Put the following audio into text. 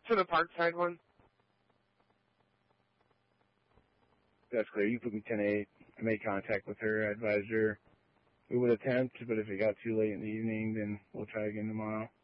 To the Parkside one. That's clear. You put me 10-8. I made contact with her. I advised her we would attempt, but if it got too late in the evening, then we'll try again tomorrow.